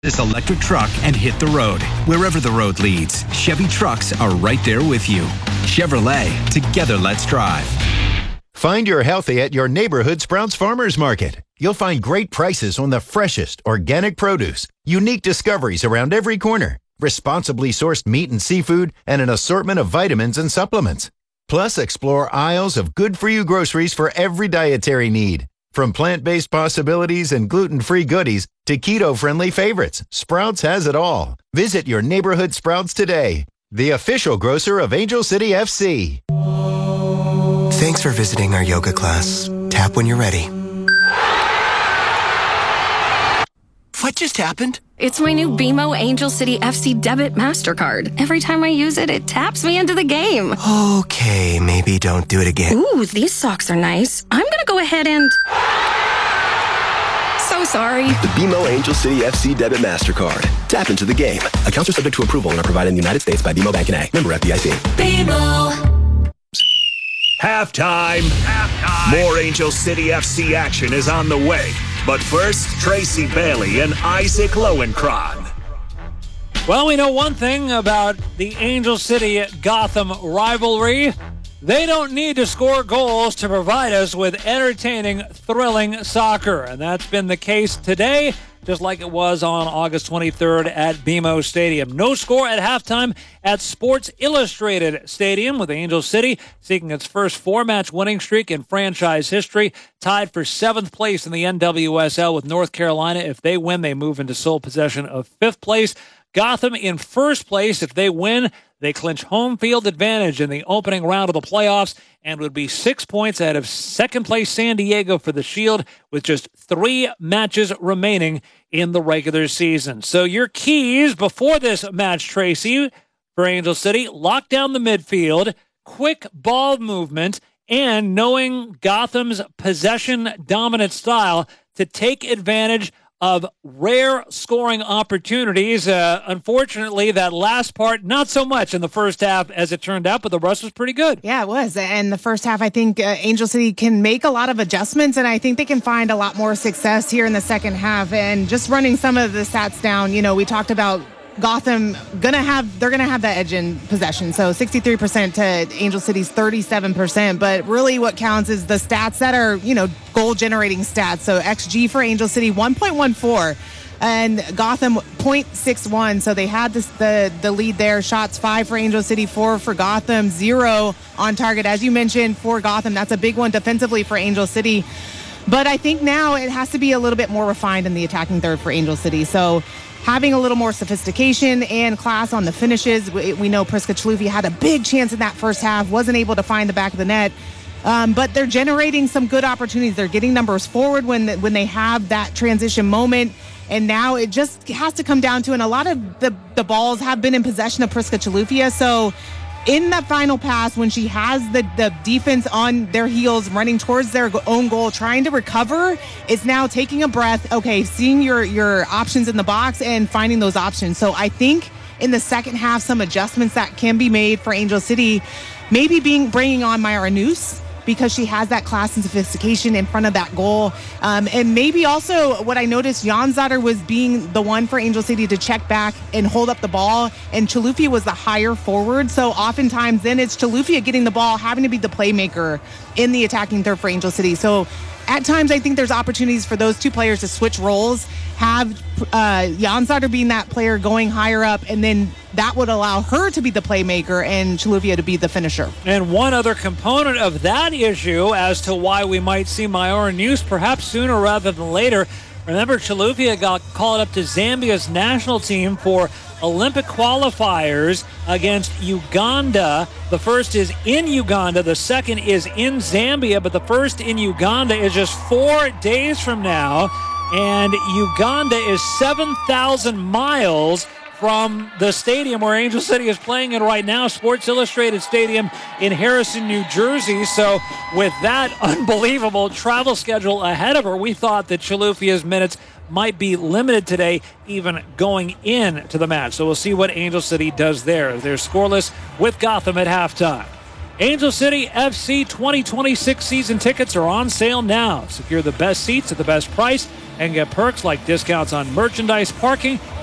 this electric truck and hit the road. Wherever the road leads, Chevy trucks are right there with you. Chevrolet, together let's drive. Find your healthy at your neighborhood Sprouts Farmers Market. You'll find great prices on the freshest organic produce, unique discoveries around every corner, responsibly sourced meat and seafood, and an assortment of vitamins and supplements. Plus, explore aisles of good-for-you groceries for every dietary need. From plant-based possibilities and gluten-free goodies to keto-friendly favorites, Sprouts has it all. Visit your neighborhood Sprouts today, the official grocer of Angel City FC. Thanks for visiting our yoga class. Tap when you're ready. What just happened? It's my new BMO Angel City FC debit MasterCard. Every time I use it, it taps me into the game. Okay, maybe don't do it again. Ooh, these socks are nice. I'm gonna go ahead and... So sorry. The BMO Angel City FC debit MasterCard. Tap into the game. Accounts are subject to approval and are provided in the United States by BMO Bank N.A. Member FDIC. BMO. Halftime. More Angel City FC action is on the way. But first, Tracy Bailey and Isaac Lowenkron. Well, we know one thing about the Angel City-Gotham rivalry. They don't need to score goals to provide us with entertaining, thrilling soccer. And that's been the case today, just like it was on August 23rd at BMO Stadium. No score at halftime at Sports Illustrated Stadium, with Angel City seeking its first four-match winning streak in franchise history, tied for 7th place in the NWSL with North Carolina. If they win, they move into sole possession of 5th place. Gotham in first place. If they win, they clinch home field advantage in the opening round of the playoffs and would be 6 points ahead of second place San Diego for the Shield, with just 3 matches remaining in the regular season. So your keys before this match, Tracy, for Angel City: lock down the midfield, quick ball movement, and knowing Gotham's possession-dominant style to take advantage of rare scoring opportunities. Unfortunately, that last part, not so much in the first half as it turned out, but the rest was pretty good. Yeah, it was. And the first half, I think Angel City can make a lot of adjustments, and I think they can find a lot more success here in the second half. And just running some of the stats down, we talked about Gotham they're gonna have that edge in possession. So 63% to Angel City's 37%. But really what counts is the stats that are, goal generating stats. So XG for Angel City 1.14 and Gotham 0.61. So they had the lead there. Shots 5 for Angel City, 4 for Gotham, 0 on target. As you mentioned, for Gotham, that's a big one defensively for Angel City. But I think now it has to be a little bit more refined in the attacking third for Angel City. So having a little more sophistication and class on the finishes. We know Priska Chalufi had a big chance in that first half, wasn't able to find the back of the net. But they're generating some good opportunities. They're getting numbers forward when they have that transition moment. And now it just has to come down to, and a lot of the balls have been in possession of Priska Chalufia. So in that final pass, when she has the defense on their heels, running towards their own goal, trying to recover, it's now taking a breath, okay, seeing your options in the box and finding those options. So I think in the second half, some adjustments that can be made for Angel City, maybe bringing on Myra Noose, because she has that class and sophistication in front of that goal. And maybe also what I noticed, Janzader was being the one for Angel City to check back and hold up the ball, and Chalufia was the higher forward. So oftentimes then it's Chalufia getting the ball, having to be the playmaker in the attacking third for Angel City. So at times I think there's opportunities for those two players to switch roles, have Janzader being that player going higher up, and then that would allow her to be the playmaker and Chalufia to be the finisher. And one other component of that issue as to why we might see Myra Noose perhaps sooner rather than later. Remember, Chalufia got called up to Zambia's national team for Olympic qualifiers against Uganda. The first is in Uganda, the second is in Zambia, but the first in Uganda is just 4 days from now, and Uganda is 7,000 miles from the stadium where Angel City is playing in right now, Sports Illustrated Stadium in Harrison, New Jersey. So with that unbelievable travel schedule ahead of her, we thought that Chalufia's minutes might be limited today, even going into the match. So we'll see what Angel City does there. They're scoreless with Gotham at halftime. Angel City FC 2026 season tickets are on sale now. Secure the best seats at the best price and get perks like discounts on merchandise, parking,